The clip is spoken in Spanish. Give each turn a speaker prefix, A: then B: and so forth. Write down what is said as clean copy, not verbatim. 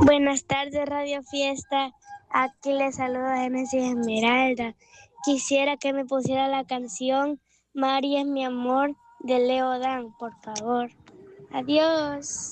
A: Buenas tardes, Radio Fiesta. Aquí les saluda Génesis Esmeralda. Quisiera que me pusiera la canción María es mi amor de Leo Dan, por favor. Adiós.